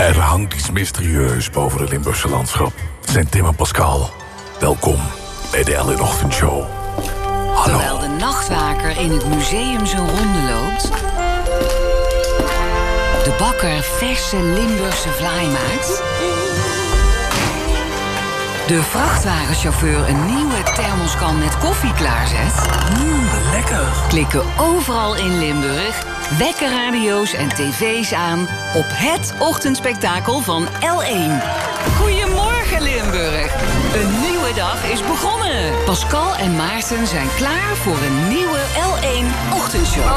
Er hangt iets mysterieus boven het Limburgse landschap. Het zijn Tim en Pascal. Welkom bij de Ellen Ochtendshow. Hallo. Terwijl de nachtwaker in het museum zijn ronde loopt, de bakker verse Limburgse vlaai maakt, de vrachtwagenchauffeur een nieuwe thermoskan met koffie klaarzet, Lekker. klikken overal in Limburg wekkerradio's en tv's aan op het ochtendspektakel van L1. Goedemorgen Limburg. Een nieuwe dag is begonnen. Pascal en Maarten zijn klaar voor een nieuwe L1 ochtendshow.